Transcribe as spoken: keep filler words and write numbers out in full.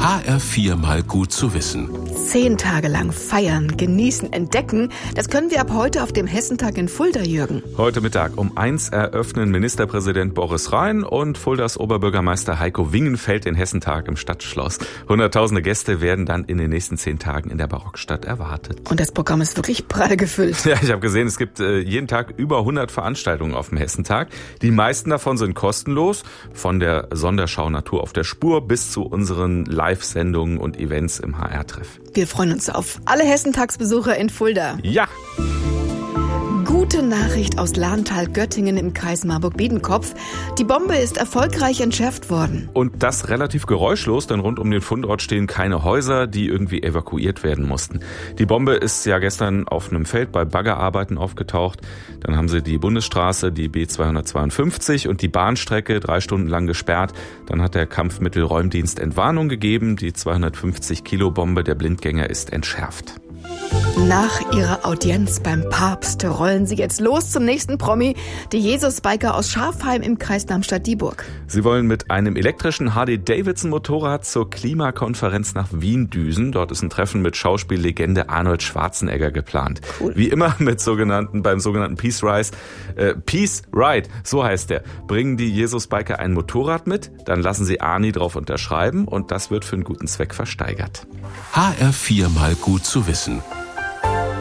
H R vier mal gut zu wissen. Zehn Tage lang feiern, genießen, entdecken. Das können wir ab heute auf dem Hessentag in Fulda, Jürgen. Heute Mittag um eins eröffnen Ministerpräsident Boris Rhein und Fuldas Oberbürgermeister Heiko Wingenfeld den Hessentag im Stadtschloss. Hunderttausende Gäste werden dann in den nächsten zehn Tagen in der Barockstadt erwartet. Und das Programm ist wirklich prall gefüllt. Ja, ich habe gesehen, es gibt äh, jeden Tag über hundert Veranstaltungen auf dem Hessentag. Die meisten davon sind kostenlos, von der Sonderschau Natur auf der Spur bis zu unseren Live-Sendungen und Events im H R-Treff. Wir freuen uns auf alle Hessentagsbesucher in Fulda. Ja! Gute Nachricht aus Lahntal-Göttingen im Kreis Marburg-Biedenkopf. Die Bombe ist erfolgreich entschärft worden. Und das relativ geräuschlos, denn rund um den Fundort stehen keine Häuser, die irgendwie evakuiert werden mussten. Die Bombe ist ja gestern auf einem Feld bei Baggerarbeiten aufgetaucht. Dann haben sie die Bundesstraße, die B zweihundertzweiundfünfzig und die Bahnstrecke drei Stunden lang gesperrt. Dann hat der Kampfmittelräumdienst Entwarnung gegeben. Die zweihundertfünfzig Kilo Bombe der Blindgänger ist entschärft. Nach ihrer Audienz beim Papst rollen sie jetzt los zum nächsten Promi, die Jesus-Biker aus Schafheim im Kreis Darmstadt-Dieburg. Sie wollen mit einem elektrischen Harley-Davidson-Motorrad zur Klimakonferenz nach Wien düsen. Dort ist ein Treffen mit Schauspiellegende Arnold Schwarzenegger geplant. Cool. Wie immer mit sogenannten, beim sogenannten Peace Rise, äh, Peace Ride, so heißt der. Bringen die Jesus-Biker ein Motorrad mit, dann lassen sie Arnie drauf unterschreiben und das wird für einen guten Zweck versteigert. H R vier mal gut zu wissen.